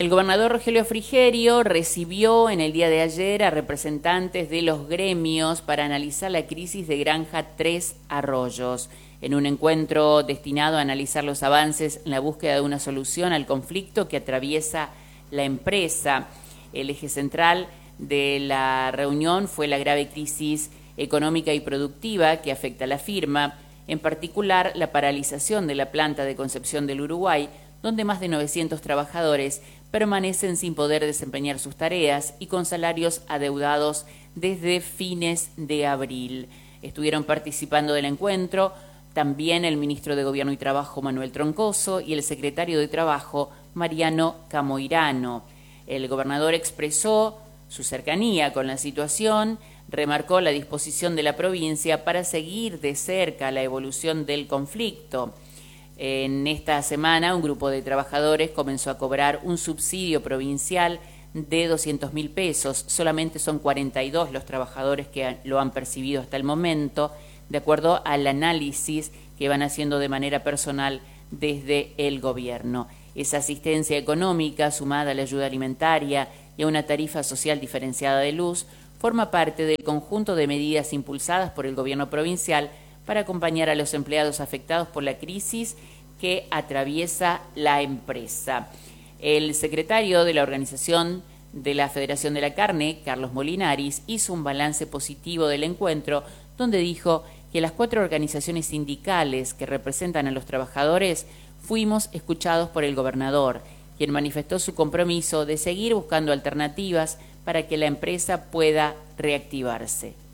El gobernador Rogelio Frigerio recibió en el día de ayer a representantes de los gremios para analizar la crisis de Granja Tres Arroyos, en un encuentro destinado a analizar los avances en la búsqueda de una solución al conflicto que atraviesa la empresa. El eje central de la reunión fue la grave crisis económica y productiva que afecta a la firma, en particular la paralización de la planta de Concepción del Uruguay, donde más de 900 trabajadores permanecen sin poder desempeñar sus tareas y con salarios adeudados desde fines de abril. Estuvieron participando del encuentro también el ministro de Gobierno y Trabajo, Manuel Troncoso, y el secretario de Trabajo, Mariano Camoirano. El gobernador expresó su cercanía con la situación, remarcó la disposición de la provincia para seguir de cerca la evolución del conflicto. En esta semana, un grupo de trabajadores comenzó a cobrar un subsidio provincial de 200.000 pesos. Solamente son 42 los trabajadores que lo han percibido hasta el momento, de acuerdo al análisis que van haciendo de manera personal desde el gobierno. Esa asistencia económica, sumada a la ayuda alimentaria y a una tarifa social diferenciada de luz, forma parte del conjunto de medidas impulsadas por el gobierno provincial para acompañar a los empleados afectados por la crisis que atraviesa la empresa. El secretario de la Organización de la Federación de la Carne, Carlos Molinaris, hizo un balance positivo del encuentro, donde dijo que las 4 organizaciones sindicales que representan a los trabajadores fuimos escuchados por el gobernador, quien manifestó su compromiso de seguir buscando alternativas para que la empresa pueda reactivarse.